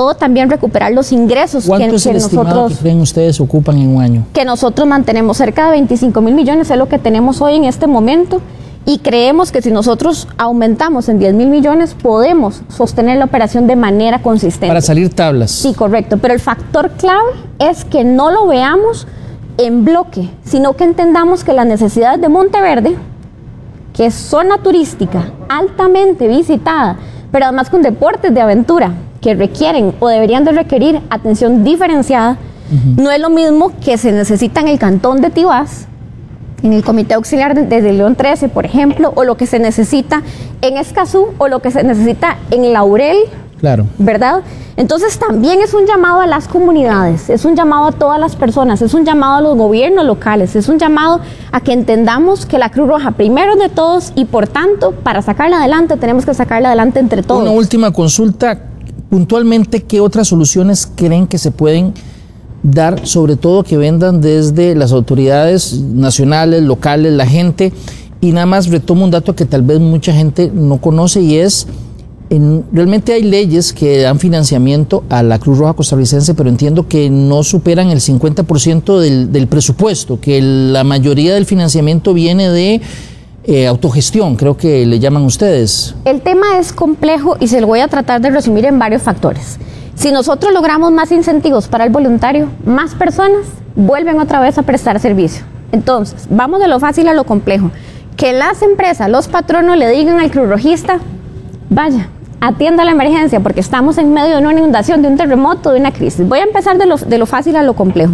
todo también recuperar los ingresos ¿Cuánto es el estimado que creen ustedes ocupan en un año? Que nosotros mantenemos cerca de 25 mil millones, es lo que tenemos hoy en este momento, y creemos que si nosotros aumentamos en 10 mil millones podemos sostener la operación de manera consistente. Para salir tablas. Sí, correcto, pero el factor clave es que no lo veamos en bloque, sino que entendamos que las necesidades de Monteverde, que es zona turística altamente visitada, pero además con deportes de aventura que requieren o deberían de requerir atención diferenciada, no es lo mismo que se necesita en el cantón de Tibás, en el Comité Auxiliar de León 13, por ejemplo, o lo que se necesita en Escazú, o lo que se necesita en Laurel, claro, ¿verdad? Entonces también es un llamado a las comunidades, es un llamado a todas las personas, es un llamado a los gobiernos locales, es un llamado a que entendamos que la Cruz Roja primero es de todos y por tanto para sacarla adelante tenemos que sacarla adelante entre todos. Una última consulta, puntualmente, ¿qué otras soluciones creen que se pueden dar, sobre todo que vendan desde las autoridades nacionales, locales, la gente? Y nada más retomo un dato que tal vez mucha gente no conoce y es... realmente hay leyes que dan financiamiento a la Cruz Roja costarricense, pero entiendo que no superan el 50% del presupuesto, que la mayoría del financiamiento viene de autogestión, creo que le llaman ustedes. El tema es complejo y se lo voy a tratar de resumir en varios factores. Si nosotros logramos más incentivos para el voluntario, más personas vuelven otra vez a prestar servicio. Entonces, vamos de lo fácil a lo complejo. Que las empresas, los patronos le digan al cruzrojista, vaya, atienda la emergencia porque estamos en medio de una inundación, de un terremoto, de una crisis. Voy a empezar de lo fácil a lo complejo.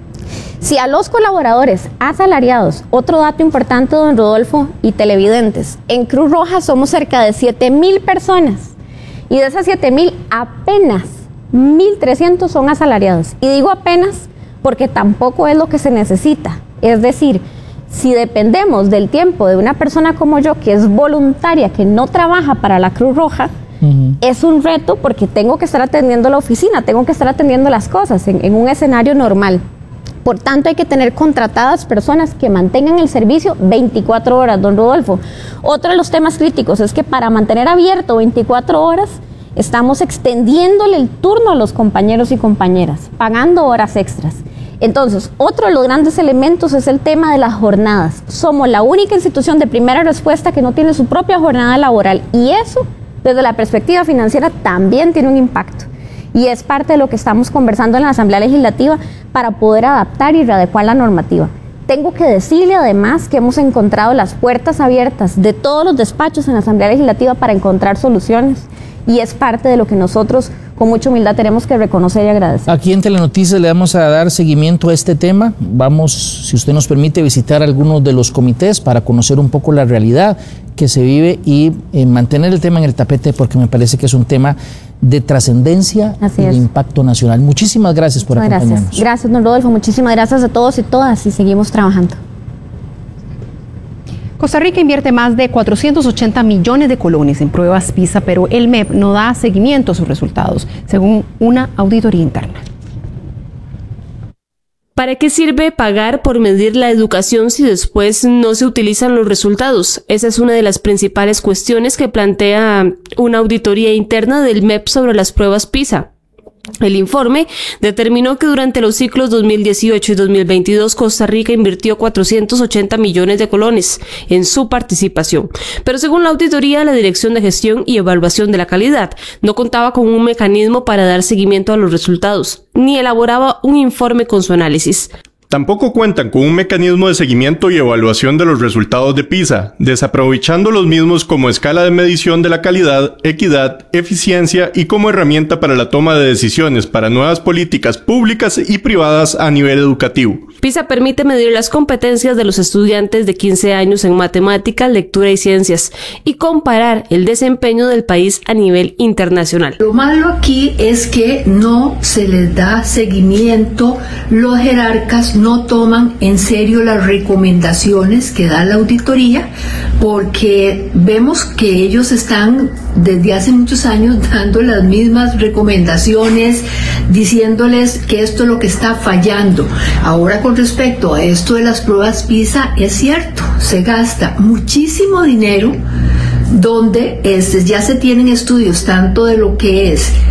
Si a los colaboradores asalariados, otro dato importante, don Rodolfo y televidentes, en Cruz Roja somos cerca de 7,000 personas y de esas 7,000 apenas 1,300 son asalariados. Y digo apenas porque tampoco es lo que se necesita. Es decir, si dependemos del tiempo de una persona como yo, que es voluntaria, que no trabaja para la Cruz Roja, es un reto porque tengo que estar atendiendo la oficina, tengo que estar atendiendo las cosas en un escenario normal. Por tanto, hay que tener contratadas personas que mantengan el servicio 24 horas, don Rodolfo. Otro de los temas críticos es que para mantener abierto 24 horas, estamos extendiéndole el turno a los compañeros y compañeras, pagando horas extras. Entonces, otro de los grandes elementos es el tema de las jornadas. Somos la única institución de primera respuesta que no tiene su propia jornada laboral y eso, desde la perspectiva financiera, también tiene un impacto. Y es parte de lo que estamos conversando en la Asamblea Legislativa para poder adaptar y readecuar la normativa. Tengo que decirle además que hemos encontrado las puertas abiertas de todos los despachos en la Asamblea Legislativa para encontrar soluciones y es parte de lo que nosotros con mucha humildad tenemos que reconocer y agradecer. Aquí en Telenoticias le vamos a dar seguimiento a este tema. Vamos, si usted nos permite, visitar algunos de los comités para conocer un poco la realidad que se vive y mantener el tema en el tapete porque me parece que es un tema de trascendencia y de impacto nacional. Muchísimas gracias por acompañarnos. Gracias, don Rodolfo. Muchísimas gracias a todos y todas y seguimos trabajando. Costa Rica invierte más de 480 millones de colones en pruebas PISA, pero el MEP no da seguimiento a sus resultados, según una auditoría interna. ¿Para qué sirve pagar por medir la educación si después no se utilizan los resultados? Esa es una de las principales cuestiones que plantea una auditoría interna del MEP sobre las pruebas PISA. El informe determinó que durante los ciclos 2018 y 2022 Costa Rica invirtió 480 millones de colones en su participación. Pero según la auditoría, la Dirección de Gestión y Evaluación de la Calidad no contaba con un mecanismo para dar seguimiento a los resultados, ni elaboraba un informe con su análisis. Tampoco cuentan con un mecanismo de seguimiento y evaluación de los resultados de PISA, desaprovechando los mismos como escala de medición de la calidad, equidad, eficiencia y como herramienta para la toma de decisiones para nuevas políticas públicas y privadas a nivel educativo. PISA permite medir las competencias de los estudiantes de 15 años en matemáticas, lectura y ciencias y comparar el desempeño del país a nivel internacional. Lo malo aquí es que no se les da seguimiento, los jerarcas no toman en serio las recomendaciones que da la auditoría porque vemos que ellos están desde hace muchos años dando las mismas recomendaciones, diciéndoles que esto es lo que está fallando. Ahora con respecto a esto de las pruebas PISA, es cierto, se gasta muchísimo dinero donde ya se tienen estudios tanto de lo que es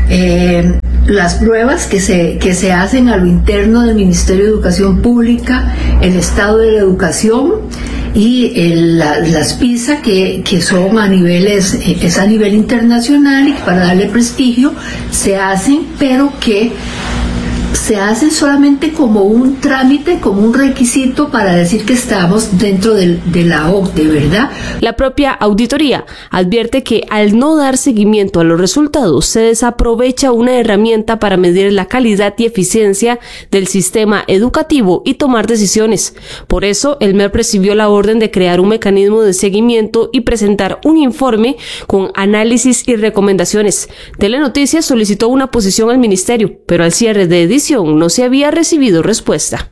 las pruebas que se hacen a lo interno del Ministerio de Educación Pública, el estado de la educación y las PISA que son es a nivel internacional y para darle prestigio se hacen, pero que se hacen solamente como un trámite, como un requisito para decir que estamos dentro de la OCDE, ¿verdad? La propia auditoría advierte que al no dar seguimiento a los resultados se desaprovecha una herramienta para medir la calidad y eficiencia del sistema educativo y tomar decisiones. Por eso, el MEP recibió la orden de crear un mecanismo de seguimiento y presentar un informe con análisis y recomendaciones. Telenoticias solicitó una posición al ministerio, pero al cierre de edición no se había recibido respuesta.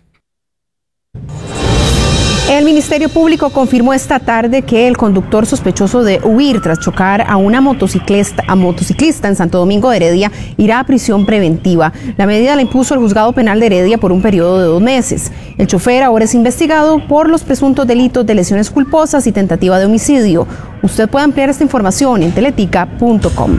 El Ministerio Público confirmó esta tarde que el conductor sospechoso de huir tras chocar a una motociclista en Santo Domingo de Heredia irá a prisión preventiva. La medida la impuso el Juzgado Penal de Heredia por un periodo de 2 meses. El chofer ahora es investigado por los presuntos delitos de lesiones culposas y tentativa de homicidio. Usted puede ampliar esta información en teletica.com.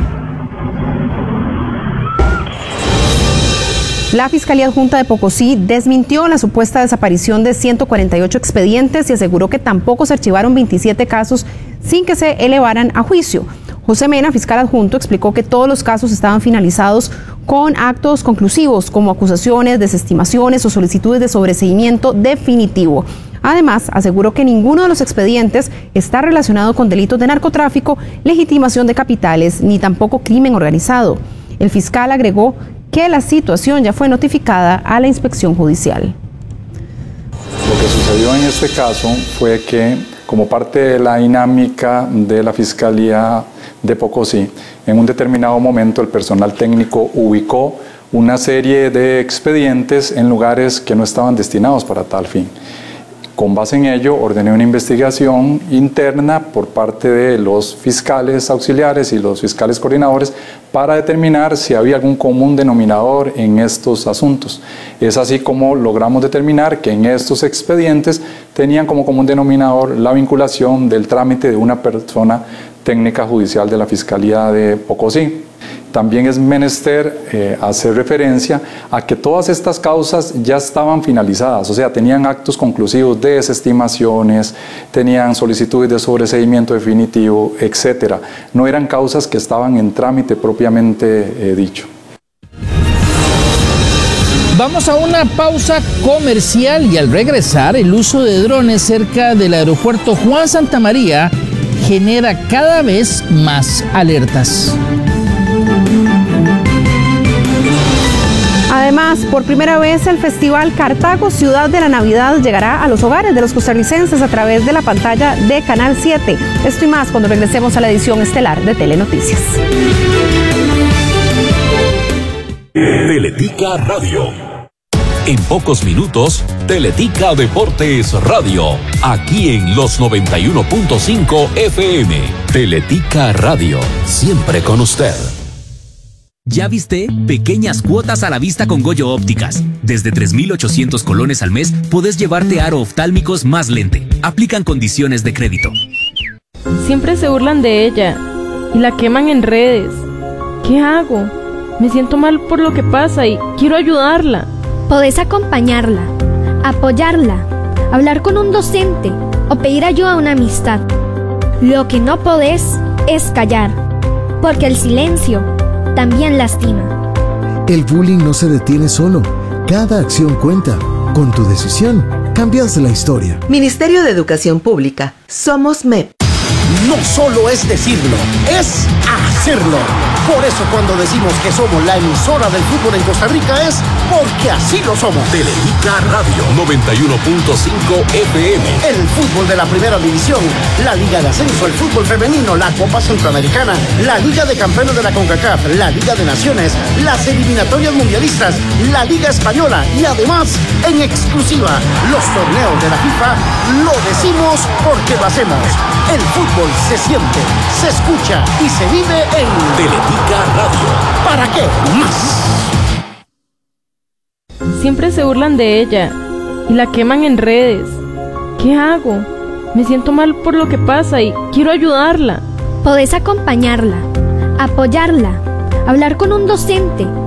La Fiscalía Adjunta de Pocosí desmintió la supuesta desaparición de 148 expedientes y aseguró que tampoco se archivaron 27 casos sin que se elevaran a juicio. José Mena, fiscal adjunto, explicó que todos los casos estaban finalizados con actos conclusivos como acusaciones, desestimaciones o solicitudes de sobreseimiento definitivo. Además, aseguró que ninguno de los expedientes está relacionado con delitos de narcotráfico, legitimación de capitales ni tampoco crimen organizado. El fiscal agregó que la situación ya fue notificada a la inspección judicial. Lo que sucedió en este caso fue que, como parte de la dinámica de la Fiscalía de Pocosí, en un determinado momento el personal técnico ubicó una serie de expedientes en lugares que no estaban destinados para tal fin. Con base en ello, ordené una investigación interna por parte de los fiscales auxiliares y los fiscales coordinadores para determinar si había algún común denominador en estos asuntos. Es así como logramos determinar que en estos expedientes tenían como común denominador la vinculación del trámite de una persona técnica judicial de la Fiscalía de Pocosí. También es menester hacer referencia a que todas estas causas ya estaban finalizadas, o sea, tenían actos conclusivos de desestimaciones, tenían solicitudes de sobreseimiento definitivo, etcétera. No eran causas que estaban en trámite propiamente dicho. Vamos a una pausa comercial y al regresar, el uso de drones cerca del aeropuerto Juan Santamaría genera cada vez más alertas. Además, por primera vez el Festival Cartago Ciudad de la Navidad llegará a los hogares de los costarricenses a través de la pantalla de Canal 7. Esto y más cuando regresemos a la edición estelar de Telenoticias. Teletica Radio. En pocos minutos, Teletica Deportes Radio, aquí en los 91.5 FM. Teletica Radio, siempre con usted. ¿Ya viste? Pequeñas cuotas a la vista con Goyo Ópticas. Desde 3,800 colones al mes, podés llevarte aro oftálmicos más lente. Aplican condiciones de crédito. Siempre se burlan de ella y la queman en redes. ¿Qué hago? Me siento mal por lo que pasa y quiero ayudarla. Podés acompañarla, apoyarla, hablar con un docente o pedir ayuda a una amistad. Lo que no podés es callar, porque el silencio también lastima. El bullying no se detiene solo. Cada acción cuenta. Con tu decisión, cambias la historia. Ministerio de Educación Pública. Somos MEP. No solo es decirlo, es hacerlo. Por eso cuando decimos que somos la emisora del fútbol en Costa Rica es porque así lo somos. Teletica Radio 91.5 FM. El fútbol de la primera división, la Liga de Ascenso, el fútbol femenino, la Copa Centroamericana, la Liga de Campeones de la CONCACAF, la Liga de Naciones, las eliminatorias mundialistas, la Liga Española y además, en exclusiva, los torneos de la FIFA. Lo decimos porque lo hacemos. El fútbol se siente, se escucha y se vive en Teletica Radio. ¿Para qué más? Siempre se burlan de ella y la queman en redes. ¿Qué hago? Me siento mal por lo que pasa y quiero ayudarla. Podés acompañarla, apoyarla, hablar con un docente